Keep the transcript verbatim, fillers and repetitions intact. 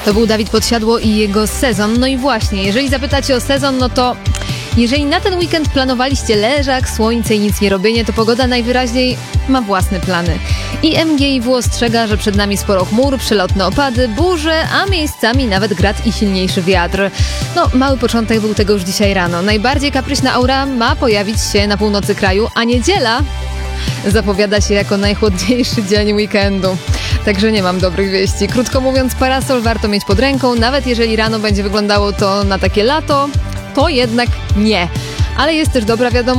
To był Dawid Podsiadło i jego Sezon. No i właśnie, jeżeli zapytacie o sezon, no to jeżeli na ten weekend planowaliście leżak, słońce i nic nie robienie, to pogoda najwyraźniej ma własne plany. I M G I W ostrzega, że przed nami sporo chmur, przelotne opady, burze, a miejscami nawet grad i silniejszy wiatr. No, mały początek był tego już dzisiaj rano. Najbardziej kapryśna aura ma pojawić się na północy kraju, a niedziela zapowiada się jako najchłodniejszy dzień weekendu. Także nie mam dobrych wieści. Krótko mówiąc, parasol warto mieć pod ręką, nawet jeżeli rano będzie wyglądało to na takie lato, to jednak nie. Ale jest też dobra wiadomość.